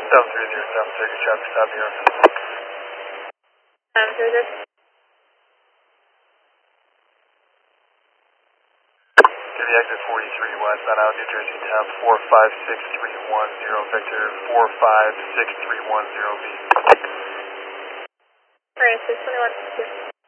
730, traffic stop here. 730. Give the exit 43 west on out New Jersey Town 456-310, vector 456-310B. Francis 21.